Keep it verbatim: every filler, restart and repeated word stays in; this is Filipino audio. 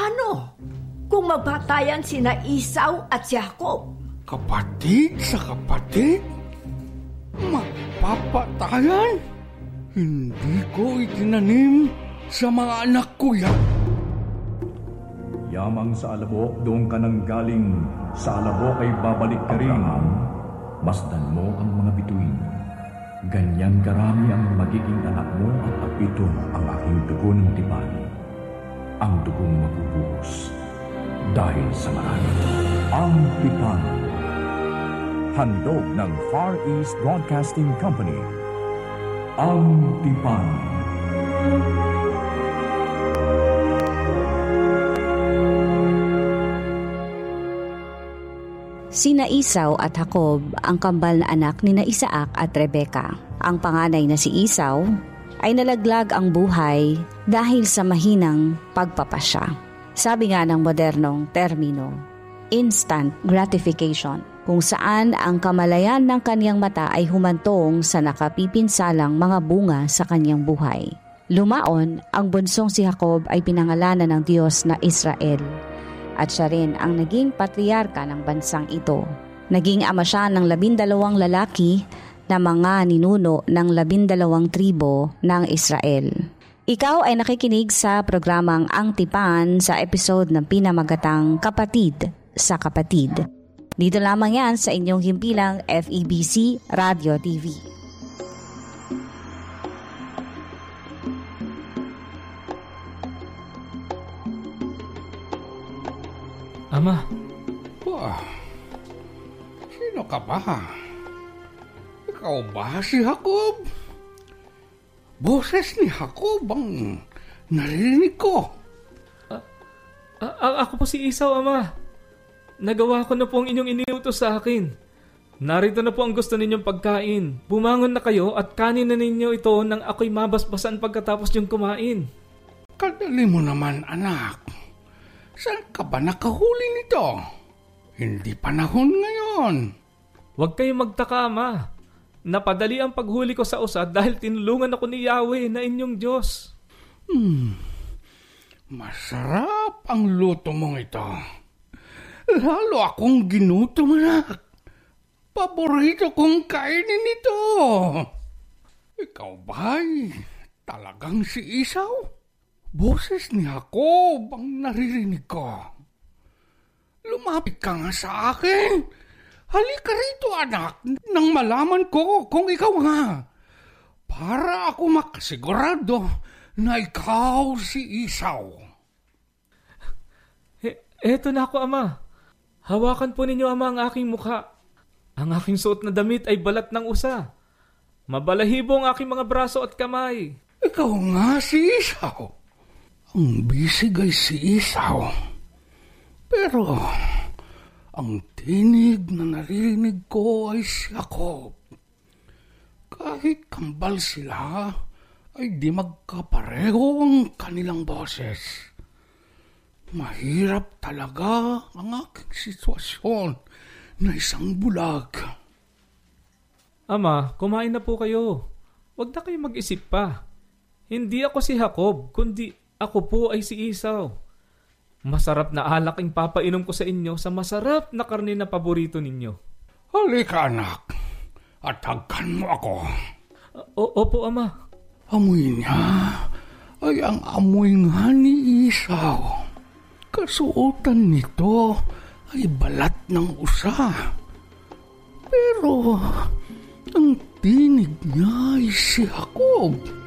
Paano kung magpatayan sina Esau at si Jacob? Kapatid sa kapatid? Magpapatayan? Hindi ko itinanim sa mga anak ko yan. Yamang sa alabok doon ka nang galing, sa alabok ay babalik ka rin. Masdan mo ang mga bituin. Ganyan karami ang magiging anak mo at apito ang aking dugo ng tipan. Ang dugong mabubuhos dahil sa marami. Ang tipan. Handog ng Far East Broadcasting Company. Ang tipan. Sina Esau at Jacob ang kambal na anak ni na Isaac at Rebecca. Ang panganay na si Esau ay nalaglag ang buhay dahil sa mahinang pagpapasya. Sabi nga ng modernong termino, instant gratification, kung saan ang kamalayan ng kaniyang mata ay humantong sa nakapipinsalang mga bunga sa kaniyang buhay. Lumaon, ang bunsong si Jacob ay pinangalanan ng Diyos na Israel. At siya rin ang naging patriarka ng bansang ito. Naging ama siya ng labindalawang lalaki na mga ninuno ng labindalawang tribo ng Israel. Ikaw ay nakikinig sa programang Ang Tipan sa episode ng pinamagatang Kapatid sa Kapatid. Dito lamang yan sa inyong himpilang F E B C Radio T V. Ama. Wah, sino ka ba? Ikaw ba si Jacob? Boses ni Jacob ang narinig ko. A- a- ako po si Esau, Ama. Nagawa ko na po ang inyong iniutos sa akin. Narito na po ang gusto ninyong pagkain. Bumangon na kayo at kanin na ninyo ito nang ako'y mabasbasan pagkatapos niyong kumain. Kadali mo naman, anak. Saan ka ba nakahuli nito? Hindi panahon ngayon. Huwag kayong magtaka, Ama. Napadali ang paghuli ko sa usad dahil tinulungan ako ni Yahweh na inyong Diyos. Hmm, masarap ang luto mong ito. Lalo akong ginutom, anak. Paborito kong kainin ito. Ikaw ba'y talagang si Esau? Boses ni Jacob ang naririnig ko. Lumapit ka nga sa akin. Halika rito, anak, nang malaman ko kung ikaw nga. Para ako makasigurado na ikaw si Esau. E- eto na ako, Ama. Hawakan po ninyo, Ama, ang aking mukha. Ang aking suot na damit ay balat ng usa. Mabalahibo ang aking mga braso at kamay. Ikaw nga si Esau. Ang bisig ay si Esau. Pero ang tinig na naririnig ko ay si Jacob. Kahit kambal sila, ay di magkapareho ang kanilang boses. Mahirap talaga ang aking sitwasyon na isang bulag. Ama, kumain na po kayo. Huwag na kayo mag-isip pa. Hindi ako si Jacob, kundi ako po ay si Esau. Masarap na alak ang papainom ko sa inyo sa masarap na karne na paborito ninyo. Halika, anak, at hagkan mo ako. O- Opo, Ama. Amoy niya ay ang amoy nga ni Esau. Kasuotan nito ay balat ng usa. Pero ang tinig niya ay si Jacob.